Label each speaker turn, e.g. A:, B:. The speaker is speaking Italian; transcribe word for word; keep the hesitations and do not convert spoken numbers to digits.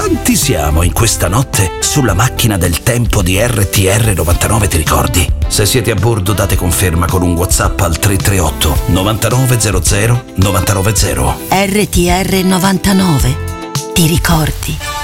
A: quanti siamo in questa notte sulla macchina del tempo di R T R novantanove, ti ricordi? Se siete a bordo date conferma con un WhatsApp al tre tre otto novantanove zero zero novantanove zero.
B: R T R novantanove, ti ricordi?